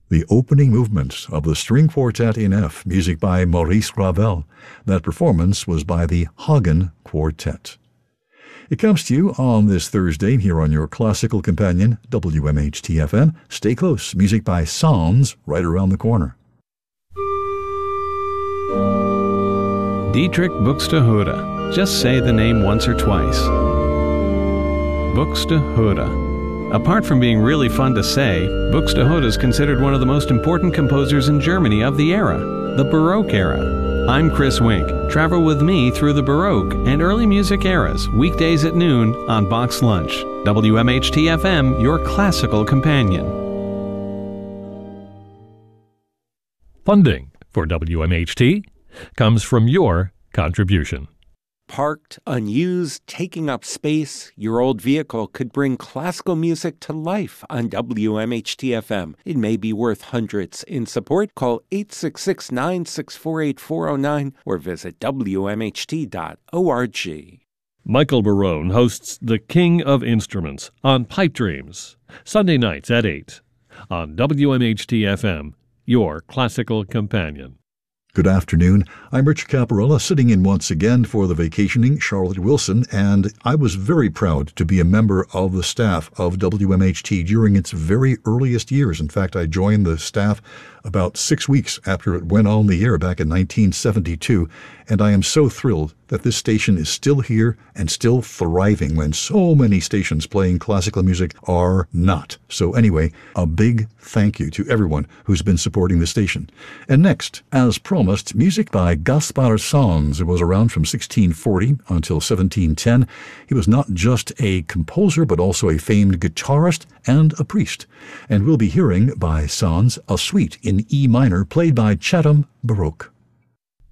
the opening movement of the String Quartet in F, music by Maurice Ravel. That performance was by the Hagen Quartet. It comes to you on this Thursday here on your classical companion, WMHT-FM. Stay close. Music by Sans right around the corner. Dietrich Buxtehude. Just say the name once or twice. Buxtehude. Apart from being really fun to say, Buxtehude is considered one of the most important composers in Germany of the era, the Baroque era. I'm Chris Wink. Travel with me through the Baroque and early music eras, weekdays at noon on Box Lunch. WMHT-FM, your classical companion. Funding for WMHT comes from your contribution. Parked, unused, taking up space, your old vehicle could bring classical music to life on WMHT-FM. It may be worth hundreds. In support, call 866-964-8409 or visit WMHT.org. Michael Barone hosts The King of Instruments on Pipe Dreams, Sunday nights at 8 on WMHT-FM, your classical companion. Good afternoon. I'm Richard Caparella, sitting in once again for the vacationing Charlotte Wilson, and I was very proud to be a member of the staff of WMHT during its very earliest years. In fact, I joined the staff about 6 weeks after it went on the air back in 1972, and I am so thrilled that this station is still here and still thriving when so many stations playing classical music are not. So anyway, a big thank you to everyone who's been supporting the station. And next, as promised, music by Gaspard Sans. It was around from 1640 until 1710. He was not just a composer, but also a famed guitarist and a priest. And we'll be hearing by Sans a suite in E minor played by Chatham Baroque.